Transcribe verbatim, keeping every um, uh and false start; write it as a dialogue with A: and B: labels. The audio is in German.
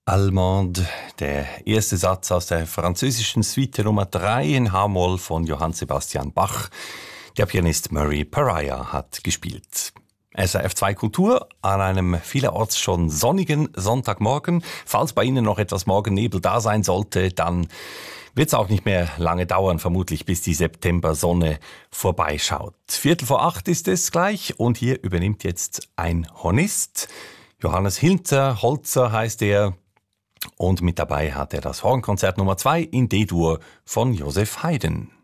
A: Allemande, der erste Satz aus der französischen Suite Nummer drei in H-Moll von Johann Sebastian Bach. Der Pianist Murray Pariah hat gespielt. S R F zwei Kultur an einem vielerorts schon sonnigen Sonntagmorgen. Falls bei Ihnen noch etwas Morgennebel da sein sollte, dann wird es auch nicht mehr lange dauern, vermutlich bis die Septembersonne vorbeischaut. Viertel vor acht ist es gleich und hier übernimmt jetzt ein Hornist. Johannes Hinter Holzer heißt er. Und mit dabei hat er das Hornkonzert Nummer zwei in D-Dur von Joseph Haydn.